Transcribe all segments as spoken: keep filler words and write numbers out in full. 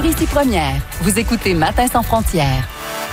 sur Ici Première. Vous écoutez Matin sans frontières.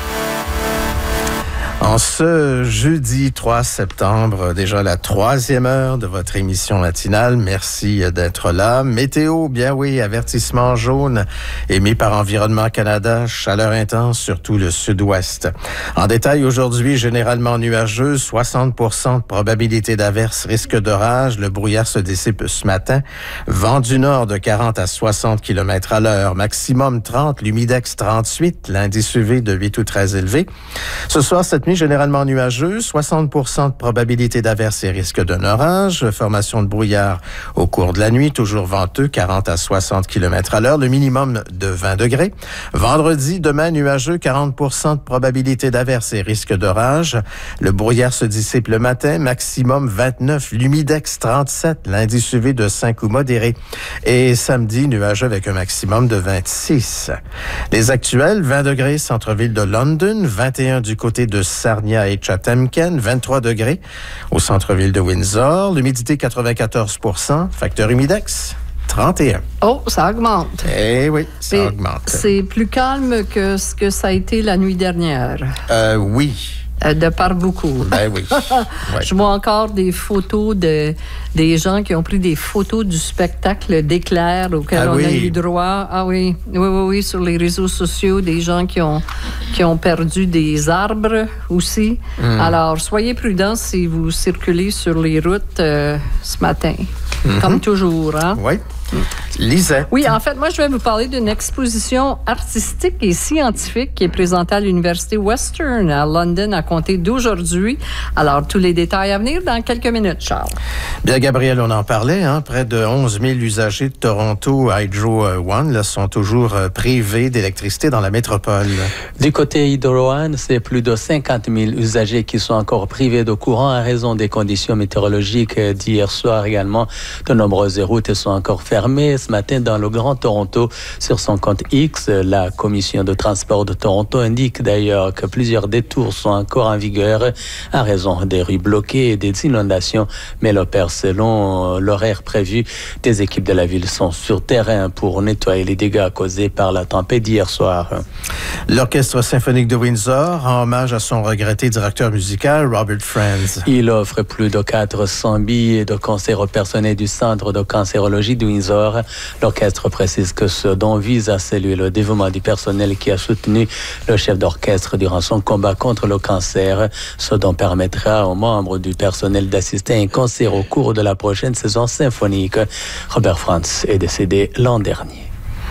En ce jeudi trois septembre, déjà la troisième heure de votre émission matinale. Merci d'être là. Météo, bien oui, avertissement jaune émis par Environnement Canada, chaleur intense sur tout le sud-ouest. En détail, aujourd'hui, généralement nuageux, soixante pour cent de probabilité d'averse, risque d'orage. Le brouillard se dissipe ce matin. Vent du nord de quarante à soixante kilomètres à l'heure, maximum trente, l'humidex trente-huit, l'indice U V de huit ou très élevé. Ce soir, cette nuit, généralement nuageux, soixante pour cent de probabilité d'averse et risque d'un orage, formation de brouillard au cours de la nuit, toujours venteux, quarante à soixante kilomètres à l'heure, le minimum de vingt degrés. Vendredi, demain, nuageux, quarante pour cent de probabilité d'averse et risque d'orage. Le brouillard se dissipe le matin, maximum vingt-neuf, l'humidex trente-sept, l'indice U V de cinq ou modéré. Et samedi, nuageux avec un maximum de vingt-six. Les actuels, vingt degrés, centre-ville de London, vingt et un du côté de Sarnia et Chathamken, vingt-trois degrés au centre-ville de Windsor, l'humidité quatre-vingt-quatorze pour cent, facteur humidex trente et un. Oh, ça augmente. Eh oui, ça Mais augmente. C'est plus calme que ce que ça a été la nuit dernière. Euh, oui. Euh, de par beaucoup. Ben oui. Ouais. Je vois encore des photos de des gens qui ont pris des photos du spectacle d'éclairs auquel ah on oui. a eu droit. Ah oui, oui, oui, oui, sur les réseaux sociaux, des gens qui ont qui ont perdu des arbres aussi. Mm. Alors, soyez prudents si vous circulez sur les routes euh, ce matin, mm-hmm. comme toujours, hein? Oui. Lisette. Oui, en fait, moi, je vais vous parler d'une exposition artistique et scientifique qui est présentée à l'Université Western à London à compter d'aujourd'hui. Alors, tous les détails à venir dans quelques minutes, Charles. Bien, Gabriel, on en parlait, hein? Près de onze mille usagers de Toronto Hydro One là, sont toujours euh, privés d'électricité dans la métropole. Du côté Hydro One, c'est plus de cinquante mille usagers qui sont encore privés de courant à raison des conditions météorologiques d'hier soir également. De nombreuses routes sont encore fermées. Ce matin, dans le Grand Toronto, sur son compte X, la Commission de transport de Toronto indique d'ailleurs que plusieurs détours sont encore en vigueur à raison des rues bloquées et des inondations, mais l'opère selon l'horaire prévu. Des équipes de la ville sont sur terrain pour nettoyer les dégâts causés par la tempête d'hier soir. L'Orchestre symphonique de Windsor, en hommage à son regretté directeur musical, Robert Franz. Il offre plus de quatre cents billets de concert aux personnels du Centre de cancérologie de Windsor. L'orchestre précise que ce don vise à saluer le dévouement du personnel qui a soutenu le chef d'orchestre durant son combat contre le cancer. Ce don permettra aux membres du personnel d'assister à un concert au cours de la prochaine saison symphonique. Robert Franz est décédé l'an dernier.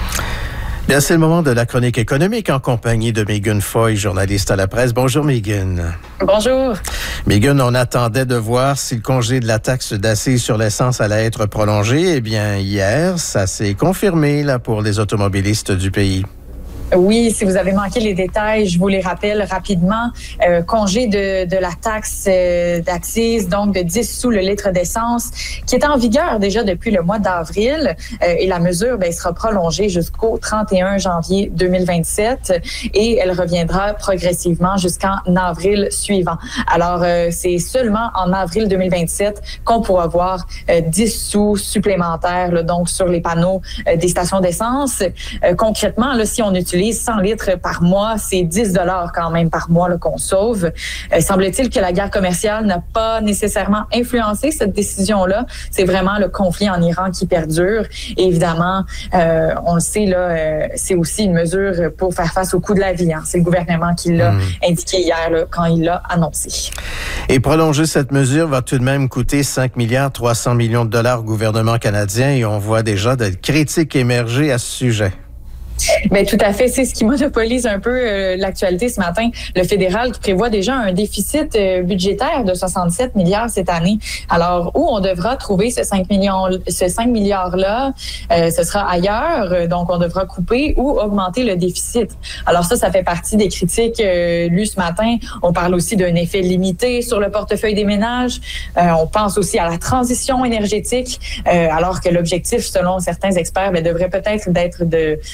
Bien, c'est le moment de la chronique économique en compagnie de Megan Foy, journaliste à la presse. Bonjour, Megan. Bonjour. Megan, on attendait de voir si le congé de la taxe d'accise sur l'essence allait être prolongé. Eh bien, hier, ça s'est confirmé là, pour les automobilistes du pays. Oui, si vous avez manqué les détails, je vous les rappelle rapidement. Euh, congé de, de la taxe euh, d'accise, donc de dix sous le litre d'essence, qui est en vigueur déjà depuis le mois d'avril. Euh, et la mesure ben, sera prolongée jusqu'au trente et un janvier deux mille vingt-sept et elle reviendra progressivement jusqu'en avril suivant. Alors, euh, c'est seulement en avril deux mille vingt-sept qu'on pourra voir euh, dix sous supplémentaires là, donc sur les panneaux euh, des stations d'essence. Euh, concrètement, là, si on utilise cent litres par mois, c'est dix dollars quand même par mois là, qu'on sauve. Euh, semble-t-il que la guerre commerciale n'a pas nécessairement influencé cette décision-là. C'est vraiment le conflit en Iran qui perdure. Et évidemment, euh, on le sait, là, euh, c'est aussi une mesure pour faire face au coût de la vie. Hein. C'est le gouvernement qui l'a mmh. indiqué hier là, quand il l'a annoncé. Et prolonger cette mesure va tout de même coûter cinq milliards trois cents millions de dollars au gouvernement canadien et on voit déjà de critiques émerger à ce sujet. Bien, tout à fait. C'est ce qui monopolise un peu euh, l'actualité ce matin. Le fédéral qui prévoit déjà un déficit euh, budgétaire de soixante-sept milliards cette année. Alors, où on devra trouver ce cinq millions, ce cinq milliards-là, euh, ce sera ailleurs. Donc, on devra couper ou augmenter le déficit. Alors ça, ça fait partie des critiques euh, lues ce matin. On parle aussi d'un effet limité sur le portefeuille des ménages. Euh, on pense aussi à la transition énergétique, euh, alors que l'objectif, selon certains experts, bien, devrait peut-être d'être de réduire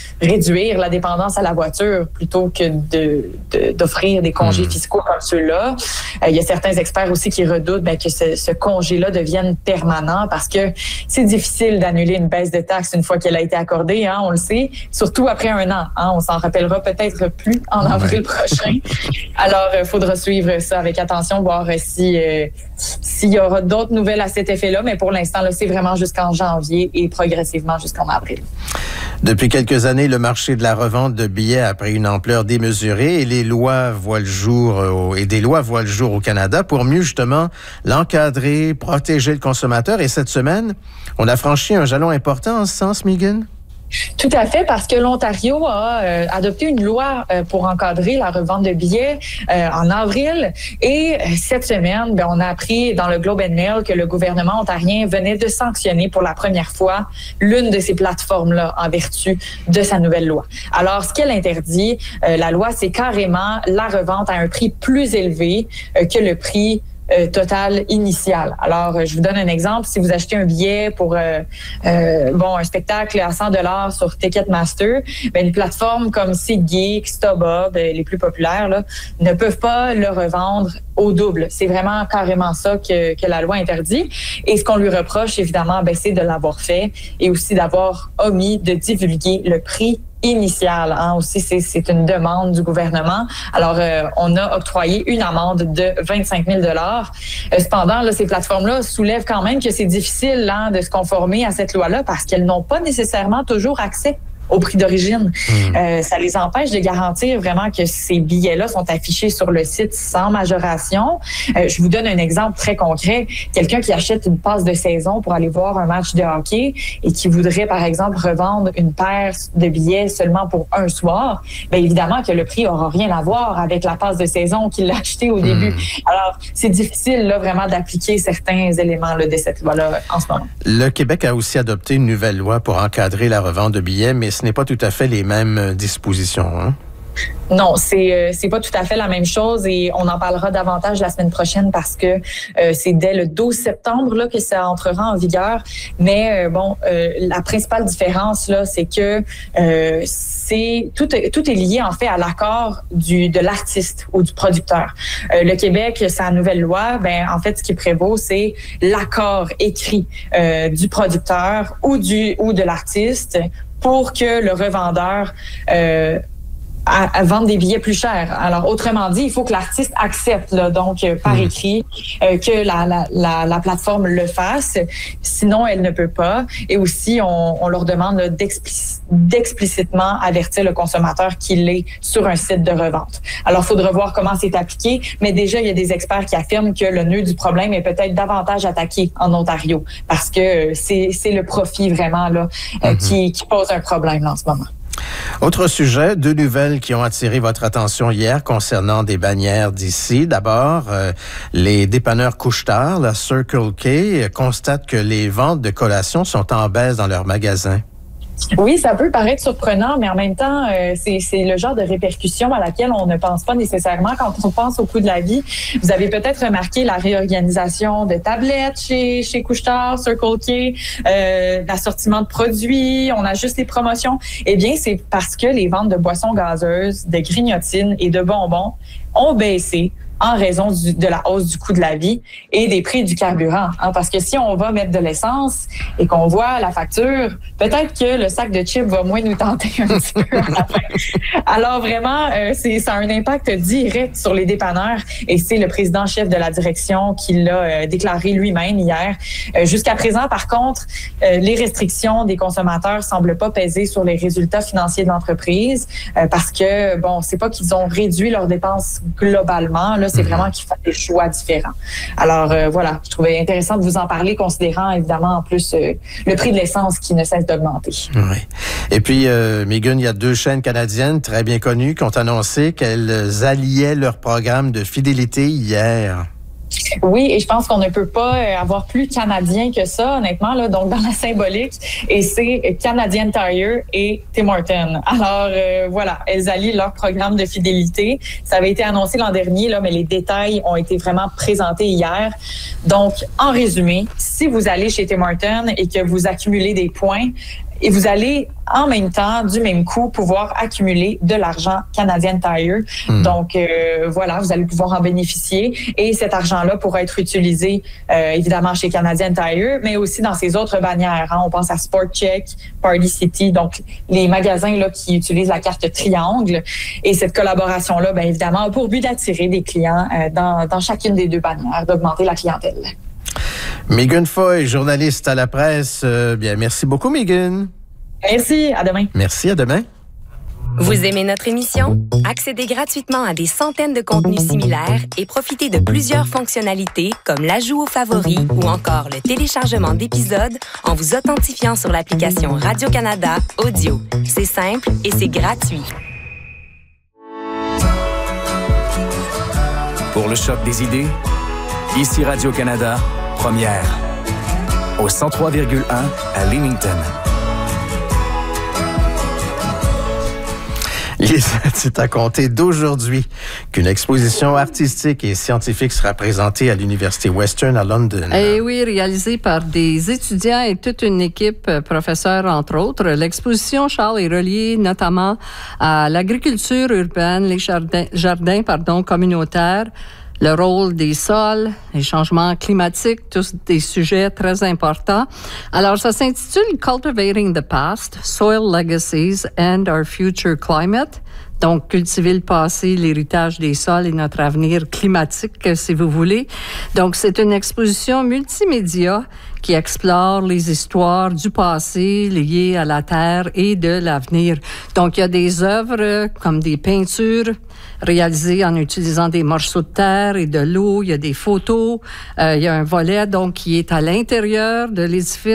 réduire la dépendance à la voiture plutôt que de, de, d'offrir des congés mmh. fiscaux comme ceux-là. Euh, il y a certains experts aussi qui redoutent ben, que ce, ce congé-là devienne permanent parce que c'est difficile d'annuler une baisse de taxes une fois qu'elle a été accordée, hein, on le sait, surtout après un an. Hein, on s'en rappellera peut-être plus en avril ouais. prochain. Alors, il euh, faudra suivre ça avec attention, voir euh, si euh, s'il y aura d'autres nouvelles à cet effet-là, mais pour l'instant, là, c'est vraiment jusqu'en janvier et progressivement jusqu'en avril. Depuis quelques années, le marché de la revente de billets a pris une ampleur démesurée et les lois voient le jour au, et des lois voient le jour au Canada pour mieux justement l'encadrer, protéger le consommateur. Et cette semaine, on a franchi un jalon important en ce sens, Megan? Tout à fait, parce que l'Ontario a euh, adopté une loi euh, pour encadrer la revente de billets euh, en avril. Et euh, cette semaine, ben, on a appris dans le Globe and Mail que le gouvernement ontarien venait de sanctionner pour la première fois l'une de ces plateformes-là en vertu de sa nouvelle loi. Alors, ce qu'elle interdit, euh, la loi, c'est carrément la revente à un prix plus élevé euh, que le prix Euh, total initial. Alors, euh, je vous donne un exemple. Si vous achetez un billet pour euh, euh, bon un spectacle à cent dollars sur Ticketmaster, ben, une plateforme comme SeatGeek, StubHub, les plus populaires, là, ne peuvent pas le revendre au double. C'est vraiment carrément ça que, que la loi interdit. Et ce qu'on lui reproche, évidemment, ben, c'est de l'avoir fait et aussi d'avoir omis de divulguer le prix initial. Hein, aussi, c'est, c'est une demande du gouvernement. Alors, euh, on a octroyé une amende de vingt-cinq mille dollars. Euh, cependant, là, ces plateformes-là soulèvent quand même que c'est difficile hein, de se conformer à cette loi-là parce qu'elles n'ont pas nécessairement toujours accès au prix d'origine. Mmh. Euh, ça les empêche de garantir vraiment que ces billets-là sont affichés sur le site sans majoration. Euh, je vous donne un exemple très concret. Quelqu'un qui achète une passe de saison pour aller voir un match de hockey et qui voudrait, par exemple, revendre une paire de billets seulement pour un soir, bien évidemment que le prix n'aura rien à voir avec la passe de saison qu'il a achetée au début. Mmh. Alors, c'est difficile là, vraiment d'appliquer certains éléments là, de cette loi-là en ce moment. Le Québec a aussi adopté une nouvelle loi pour encadrer la revente de billets, mais ce n'est pas tout à fait les mêmes dispositions. Hein? Non, c'est euh, c'est pas tout à fait la même chose et on en parlera davantage la semaine prochaine parce que euh, c'est dès le douze septembre là que ça entrera en vigueur. Mais euh, bon, euh, la principale différence là, c'est que euh, c'est tout tout est lié en fait à l'accord du de l'artiste ou du producteur. Euh, le Québec, sa nouvelle loi, ben en fait ce qui prévaut c'est l'accord écrit euh, du producteur ou du ou de l'artiste pour que le revendeur euh, À, à vendre des billets plus chers. Alors, autrement dit, il faut que l'artiste accepte, là, donc, euh, par mmh. écrit, euh, que la, la, la, la plateforme le fasse. Sinon, elle ne peut pas. Et aussi, on, on leur demande là, d'explic- d'explicitement avertir le consommateur qu'il est sur un site de revente. Alors, il faudra voir comment c'est appliqué. Mais déjà, il y a des experts qui affirment que le nœud du problème est peut-être davantage attaqué en Ontario parce que c'est, c'est le profit vraiment là, euh, mmh. qui, qui pose un problème là, en ce moment. Autre sujet, deux nouvelles qui ont attiré votre attention hier concernant des bannières d'ici. D'abord, euh, les dépanneurs couche-tard, la Circle K, constatent que les ventes de collations sont en baisse dans leurs magasins. Oui, ça peut paraître surprenant, mais en même temps, euh, c'est, c'est le genre de répercussion à laquelle on ne pense pas nécessairement quand on pense au coût de la vie. Vous avez peut-être remarqué la réorganisation de tablettes chez, chez Couche-Tard, Circle K, euh, l'assortiment de produits, on ajuste les promotions. Eh bien, c'est parce que les ventes de boissons gazeuses, de grignotines et de bonbons ont baissé en raison du, de la hausse du coût de la vie et des prix du carburant. Hein, parce que si on va mettre de l'essence et qu'on voit la facture, peut-être que le sac de chips va moins nous tenter un petit peu à la fin. Alors vraiment, euh, c'est, ça a un impact direct sur les dépanneurs et c'est le président-chef de la direction qui l'a euh, déclaré lui-même hier. Euh, jusqu'à présent, par contre, euh, les restrictions des consommateurs semblent pas peser sur les résultats financiers de l'entreprise euh, parce que, bon, c'est pas qu'ils ont réduit leurs dépenses globalement, là, c'est vraiment qu'ils font des choix différents. Alors euh, voilà, je trouvais intéressant de vous en parler, considérant évidemment en plus euh, le prix de l'essence qui ne cesse d'augmenter. Oui. Et puis, euh, Megan, il y a deux chaînes canadiennes très bien connues qui ont annoncé qu'elles alliaient leur programme de fidélité hier. Oui, et je pense qu'on ne peut pas avoir plus canadien que ça, honnêtement, là, donc dans la symbolique. Et c'est Canadian Tire et Tim Hortons. Alors, euh, voilà, elles allient leur programme de fidélité. Ça avait été annoncé l'an dernier, là, mais les détails ont été vraiment présentés hier. Donc, en résumé, si vous allez chez Tim Hortons et que vous accumulez des points, et vous allez en même temps, du même coup, pouvoir accumuler de l'argent Canadian Tire. Mmh. Donc, euh, voilà, vous allez pouvoir en bénéficier. Et cet argent-là pourra être utilisé, euh, évidemment, chez Canadian Tire, mais aussi dans ses autres bannières. Hein. On pense à Sport Check, Party City, donc les magasins là, qui utilisent la carte Triangle. Et cette collaboration-là, bien évidemment, a pour but d'attirer des clients euh, dans, dans chacune des deux bannières, d'augmenter la clientèle. Megan Foy, journaliste à la presse. Euh, bien, merci beaucoup, Megan. Merci, à demain. Merci, à demain. Vous aimez notre émission? Accédez gratuitement à des centaines de contenus similaires et profitez de plusieurs fonctionnalités comme l'ajout aux favoris ou encore le téléchargement d'épisodes en vous authentifiant sur l'application Radio-Canada Audio. C'est simple et c'est gratuit. Pour le choc des idées, ici Radio-Canada, première. Au cent trois virgule un à Leamington. C'est à compter d'aujourd'hui qu'une exposition artistique et scientifique sera présentée à l'Université Western à London. Et oui, réalisée par des étudiants et toute une équipe, professeurs entre autres. L'exposition, Charles, est reliée notamment à l'agriculture urbaine, les jardins, jardins pardon, communautaires, le rôle des sols, les changements climatiques, tous des sujets très importants. Alors, ça s'intitule Cultivating the Past, Soil Legacies and Our Future Climate. Donc, cultiver le passé, l'héritage des sols et notre avenir climatique, si vous voulez. Donc, c'est une exposition multimédia qui explore les histoires du passé liées à la terre et de l'avenir. Donc, il y a des œuvres comme des peintures réalisées en utilisant des morceaux de terre et de l'eau. Il y a des photos. Euh, il y a un volet, donc, qui est à l'intérieur de l'édifice